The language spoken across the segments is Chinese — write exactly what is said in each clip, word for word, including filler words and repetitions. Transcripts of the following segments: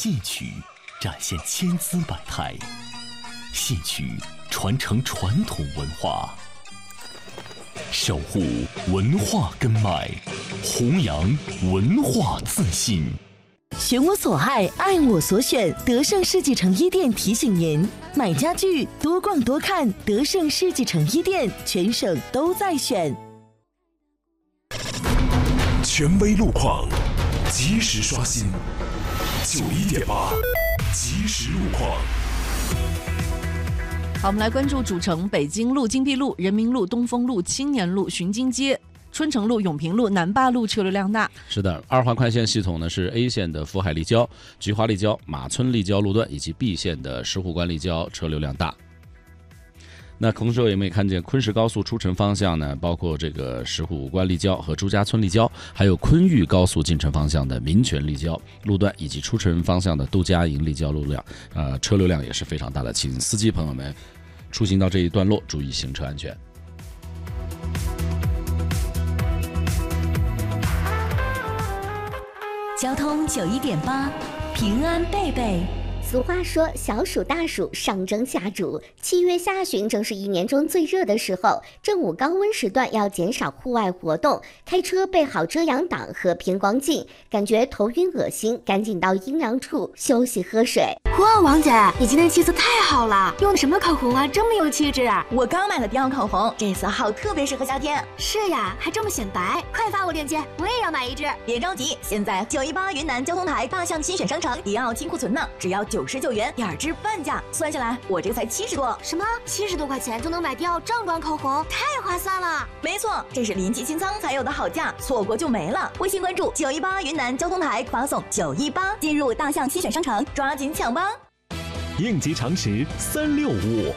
戏曲展现千姿百态，戏曲传承传统文化，守护文化根脉，弘扬文化自信。 选我所爱，爱我所选。德胜世纪城一店提醒您：买家具多逛多看，德胜世纪城一店全省都在选。 权威路况，及时刷新。九一点八，即时路况。 好，我们来关注主城北京路、金碧路、人民路、东风路、青年路、巡金街、春城路、永平路、南坝路车流量大。 是的，二环快线系统呢是 A 线的福海立交、菊花立交、马村立交路段，以及 B 线的石虎关立交车流量大。那同时我们也看见昆石高速出城方向呢，包括这个石虎关立交和朱家村立交，还有昆玉高速进城方向的民权立交路段，以及出城方向的杜家营立交路量，呃，车流量也是非常大的，请司机朋友们出行到这一段落注意行车安全。 交通九一点八，平安贝贝。 俗话说小暑大暑上蒸下煮，七月下旬正是一年中最热的时候，正午高温时段要减少户外活动，开车备好遮阳挡和偏光镜，感觉头晕恶心，赶紧到阴凉处休息喝水。 哇，王姐，你今天气色太好了，用的什么口红啊，这么有气质啊！ 我刚买了迪奥口红，这色号特别适合夏天。 是呀，还这么显白，快发我链接，我也要买一支。 别着急，现在九一八云南交通台大象新选商城迪奥金库存呢，只要九十九元，两支半价，算下来我这个才七十多。 什么？七十多块钱就能买迪奥正装口红，太划算了！ 没错，这是临期清仓才有的好价，错过就没了。微信关注九一八云南交通台，发送九一八进入大象新选商城，抓紧抢吧！ 应急常识三六五。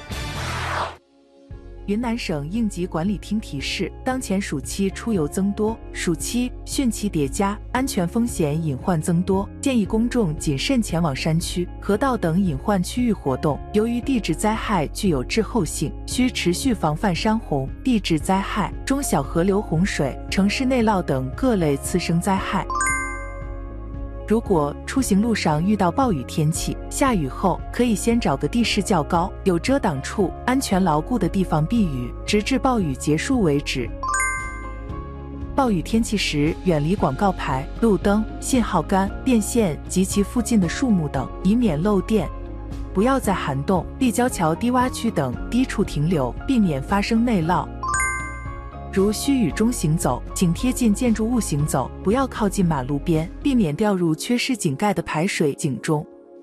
云南省应急管理厅提示：当前暑期出游增多，暑期汛期叠加，安全风险隐患增多，建议公众谨慎前往山区、河道等隐患区域活动。由于地质灾害具有滞后性，需持续防范山洪、地质灾害、中小河流洪水、城市内涝等各类次生灾害。如果出行路上遇到暴雨天气，下雨后可以先找个地势较高、有遮挡处、安全牢固的地方避雨，直至暴雨结束为止。暴雨天气时，远离广告牌、路灯、信号杆、电线及其附近的树木等，以免漏电。不要在涵洞、立交桥低洼区等低处停留，避免发生内涝。如需雨中行走，请贴近建筑物行走，不要靠近马路边，避免掉入缺失井盖的排水井中。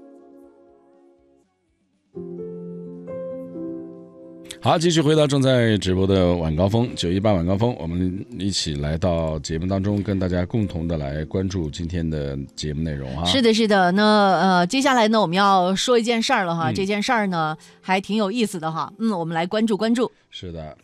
好，继续回到正在直播的晚高峰九一八晚高峰，我们一起来到节目当中，跟大家共同的来关注今天的节目内容哈。 是的，是的。那呃，接下来呢，我们要说一件事儿了哈、嗯，这件事儿呢还挺有意思的哈。嗯，我们来关注关注。 是的。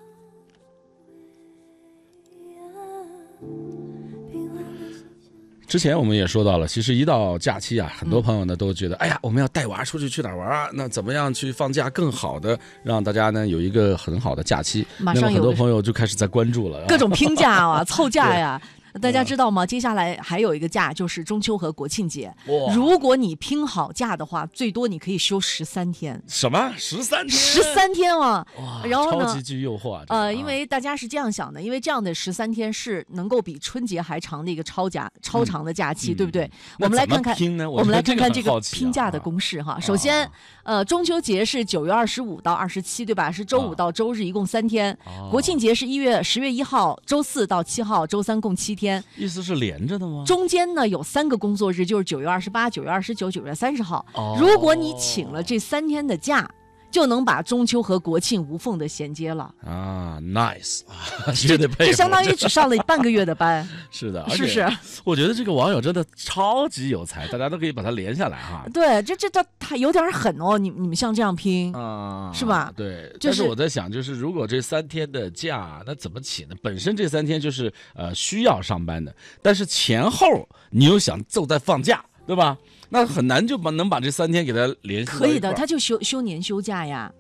之前我们也说到了，其实一到假期啊，很多朋友呢都觉得，哎呀，我们要带娃出去去哪儿玩啊？那怎么样去放假更好的让大家呢有一个很好的假期？ 马上有那么很多朋友就开始在关注了， 各种拼假啊，凑假呀。大家知道吗？接下来还有一个假，就是中秋和国庆节。如果你拼好假的话，最多你可以休十三天。 什么？十三天？ 十三天啊！然后呢？ 超级具诱惑啊！ 呃，因为大家是这样想的，因为这样的十三天是能够比春节还长的一个超假、超长的假期， 嗯、 对不对？ 嗯、 我们来看看， 我, 我们来看看这个拼假的公式哈。首先，呃，中秋节是九月二十五到二十七，对吧？是周五到周日，一共三天。 哦、 国庆节是一月十月一号，周四到七号，周三共七天。 意思是连着的吗？ 中间呢有三个工作日，就是九月二十八、九月二十九、九月三十号。 哦、 如果你请了这三天的假，就能把中秋和国庆无缝的衔接了啊 ，nice， 绝对佩服， 这相当于只上了半个月的班。 是的， 是不是？ 我觉得这个网友真的超级有才，大家都可以把它连下来哈。 对，这这他他有点狠哦，你你们像这样拼啊， 是吧？ 对， 就是、 但是我在想，就是如果这三天的假，那怎么起呢？本身这三天就是呃需要上班的，但是前后你又想就在放假，对吧？那很难就把能把这三天给它联系到一块儿。 可以的，他就休休年休假呀。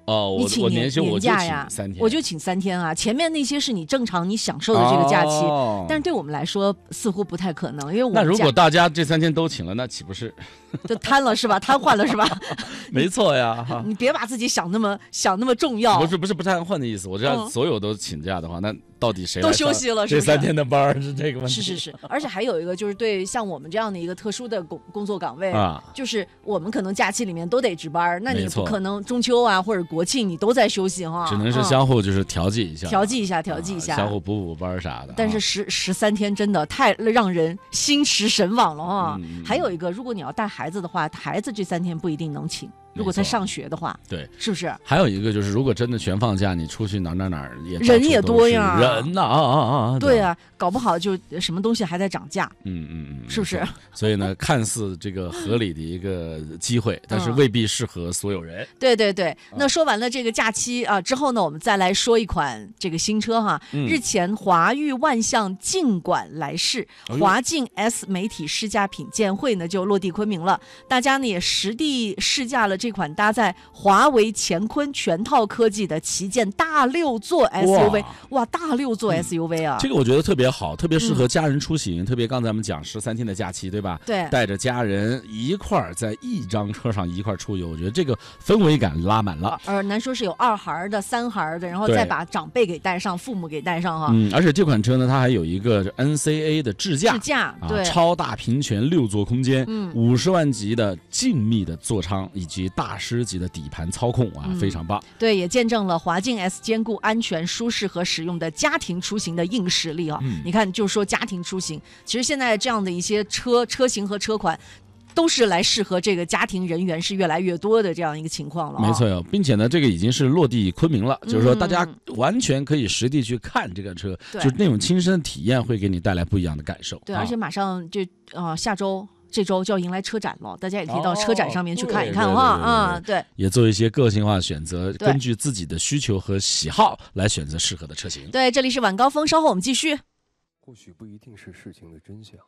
哦， 你请我我年休我就请假呀， 三天， 我就请三天啊。前面那些是你正常你享受的这个假期， 哦、 但是对我们来说似乎不太可能，因为我们那如果大家这三天都请了，那岂不是就瘫了是吧？瘫痪了是吧？ 没错呀，哈， 你别把自己想那么想那么重要。 不是不是不瘫痪的意思，我知道所有都请假的话，嗯、那到底谁都休息了？ 这三天的班是这个问题。 是是是，而且还有一个就是对像我们这样的一个特殊的工工作岗位啊， 就是我们可能假期里面都得值班，那你不可能中秋啊或者国庆你都在休息哈， 只能是相互就是调剂一下， 调剂一下，调剂一下， 相互补补班啥的。 但是十十三天真的太让人心驰神往了啊！还有一个，如果你要带孩子的话，孩子这三天不一定能请。如果在上学的话， 对， 是不是？ 还有一个就是，如果真的全放假，你出去哪哪哪儿也人也多呀， 人呐啊啊啊！ 对啊，搞不好就什么东西还在涨价， 嗯嗯嗯， 是不是？ 所以呢，看似这个合理的一个机会，但是未必适合所有人。 对对对，那说完了这个假期啊之后呢，我们再来说一款这个新车哈。日前华域万象竞馆来世，华竞 S 媒体试驾品鉴会呢就落地昆明了，大家呢也实地试驾了这款搭载华为乾坤全套科技的旗舰大六座 S U V， 哇, 哇，大六座 S U V 啊、嗯， 这个我觉得特别好，特别适合家人出行。嗯、特别刚才我们讲十三天的假期，对吧？ 对， 带着家人一块儿在一张车上一块儿出游，我觉得这个氛围感拉满了。 呃，难说是有二孩的、三孩的，然后再把长辈给带上，父母给带上哈。 嗯，而且这款车呢，它还有一个 N C A 的智驾， 智驾对、 啊，超大平权六座空间，嗯，五十万级的静谧的座舱以及大师级的底盘操控啊、嗯，非常棒。 对，也见证了华竞 S 兼顾安全、舒适和实用的家庭出行的硬实力啊。嗯、你看，就说家庭出行，其实现在这样的一些车车型和车款。都是来适合这个家庭人员是越来越多的这样一个情况了、哦， 没错哟，并且呢，这个已经是落地昆明了，嗯、就是说大家完全可以实地去看这个车，就是那种亲身的体验会给你带来不一样的感受。 对，啊、而且马上就呃下周。这周就要迎来车展了，大家也可以到车展上面去看一看哈啊，对， 也做一些个性化选择，根据自己的需求和喜好来选择适合的车型。 对，这里是晚高峰，稍后我们继续。 或许不一定是事情的真相，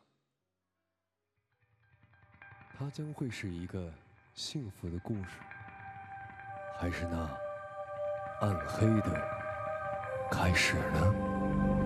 它将会是一个幸福的故事，还是那暗黑的开始呢？